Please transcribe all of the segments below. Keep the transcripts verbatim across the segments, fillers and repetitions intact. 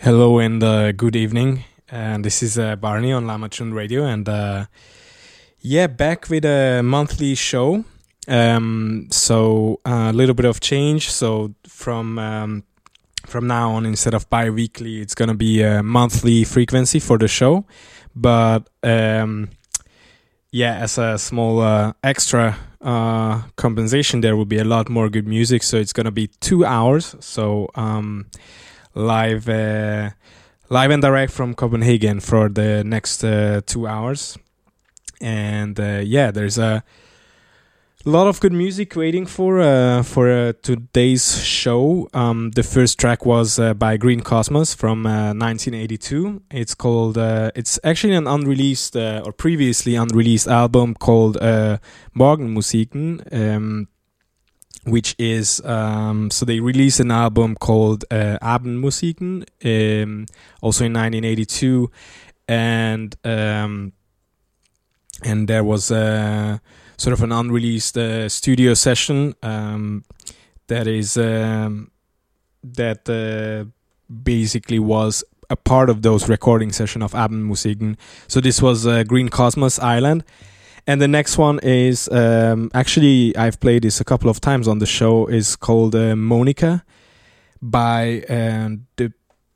Hello and uh, good evening. And this is uh, Barney on Lamachun Radio, and uh, yeah, back with a monthly show. Um, so a little bit of change. So from um, from now on, instead of bi-weekly, it's gonna be a monthly frequency for the show. But um, yeah, as a small uh, extra uh, compensation, there will be a lot more good music. So it's gonna be two hours. So um, live uh, live and direct from Copenhagen for the next uh, two hours. And uh, yeah, there's a lot of good music waiting for uh, for uh, today's show. Um, the first track was uh, by Green Cosmos from uh, nineteen eighty-two. It's called uh, it's actually an unreleased uh, or previously unreleased album called uh, Morgenmusiken. Um, which is, um, so they released an album called uh, Abendmusiken, um, also in nineteen eighty-two, and um, and there was a sort of an unreleased uh, studio session um, that is um, that uh, basically was a part of those recording session of Abendmusiken. So this was uh, Green Cosmos Island. And the next one is, um, actually, I've played this a couple of times on the show, is called uh, Monica by uh, the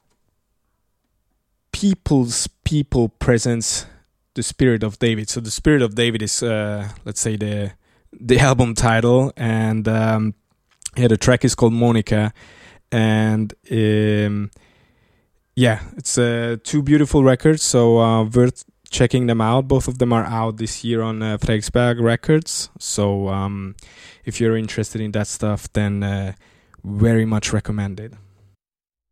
People's People Presents the Spirit of David. So the Spirit of David is, uh, let's say, the the album title. And um, yeah, the track is called Monica. And um, yeah, it's uh, two beautiful records, so uh, worth checking them out. Both of them are out this year on uh, Fredriksberg Records. So um, if you're interested in that stuff, then uh, very much recommended.